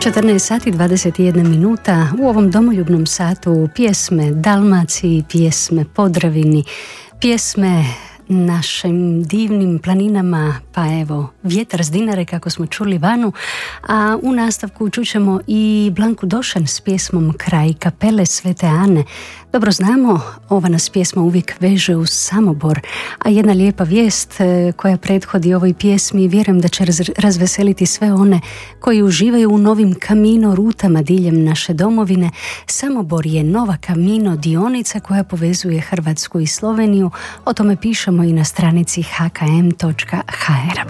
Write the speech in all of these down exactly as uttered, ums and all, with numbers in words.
četrnaest sati dvadeset jedna minuta. U ovom domoljubnom satu pjesme Dalmaciji, pjesme Podravini, pjesme našim divnim planinama, pa evo Vjetar s Dinare kako smo čuli Vanu, a u nastavku čućemo i Blanku Došan s pjesmom Kraj kapele Svete Ane. Dobro znamo, ova nas pjesma uvijek veže uz Samobor, a jedna lijepa vijest koja prethodi ovoj pjesmi vjerujem da će razveseliti sve one koji uživaju u novim Camino rutama diljem naše domovine. Samobor je nova Camino dionica koja povezuje Hrvatsku i Sloveniju. O tome pišemo i na stranici h k m točka h r.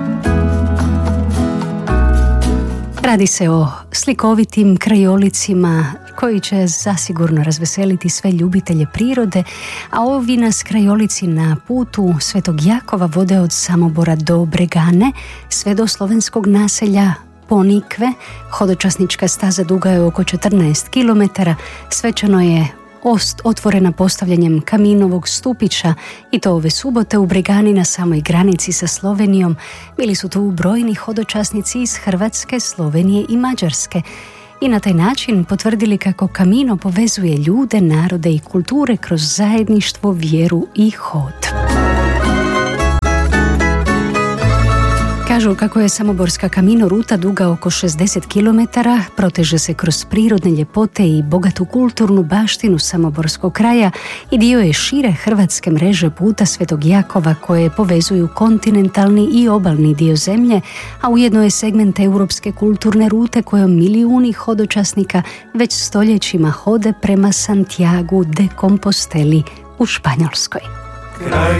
Radi se o slikovitim krajolicima koji će zasigurno razveseliti sve ljubitelje prirode, a ovi nas krajolici na putu Svetog Jakova vode od Samobora do Bregane, sve do slovenskog naselja Ponikve. Hodočasnička staza duga je oko četrnaest kilometara, svečano je otvorena postavljanjem kaminovog stupića i to ove subote u Bregani na samoj granici sa Slovenijom. Bili su tu brojni hodočasnici iz Hrvatske, Slovenije i Mađarske i na taj način potvrdili kako Camino povezuje ljude, narode i kulture kroz zajedništvo, vjeru i hod. Kažu kako je samoborska Camino ruta duga oko šezdeset kilometara, proteže se kroz prirodne ljepote i bogatu kulturnu baštinu samoborskog kraja i dio je šire hrvatske mreže puta Svetog Jakova koje povezuju kontinentalni i obalni dio zemlje, a ujedno je segment europske kulturne rute kojom milijuni hodočasnika već stoljećima hode prema Santiagu de Composteli u Španjolskoj.